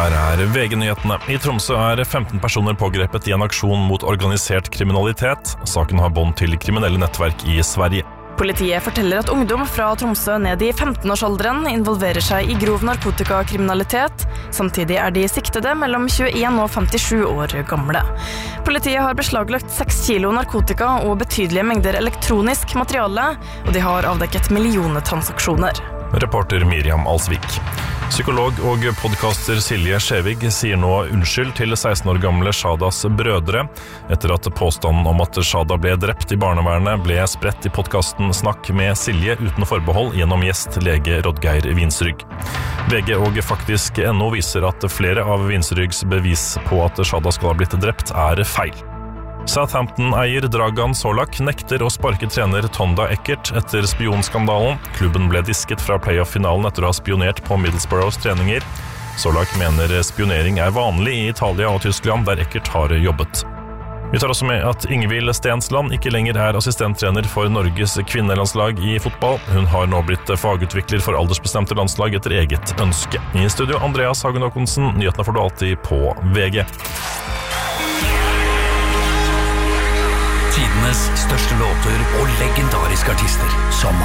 Her VG-nyhetene. I Tromsø 15 personer pågrepet I en aksjon mot organisert kriminalitet. Saken har bånd til kriminelle nettverk I Sverige. Politiet forteller at ungdom fra Tromsø ned I 15-årsalderen involverer seg I grov narkotikakriminalitet. Samtidig de siktede mellom 21 og 57 år gamle. Politiet har beslaglagt 6 kilo narkotika og betydelige mengder elektronisk materiale, og de har avdekket millioner transaksjoner. Reporter Miriam Alsvik. Psykolog og podcaster Silje Skjevig sier nå unnskyld til 16 år gamle Shadas brødre, etter at påstanden om at Shada ble drept I barnevernet ble spredt I podcasten Snakk med Silje uten forbehold gjennom gjest lege Rodgeir Vinsrygg. VG og Faktisk.no viser at flere av Vinsryggs bevis på at Shada skal ha blitt drept feil. Southampton-eier Dragan Solak nekter å sparke trener Tonda Eckert etter spionskandalen. Klubben ble disket fra playoff-finalen etter å ha spionert på Middlesbroughs treninger. Solak mener spionering vanlig I Italia og Tyskland, der Eckert har jobbet. Vi tar også med at Ingvild Stensland ikke lenger assistenttrener for Norges kvinnelandslag I fotball. Hun har nå blitt fagutvikler for aldersbestemte landslag etter eget ønske. I studio Andreas Hagen Håkonsen, nyhetene får du alltid på VG. Tidenes største låter og legendariske artister som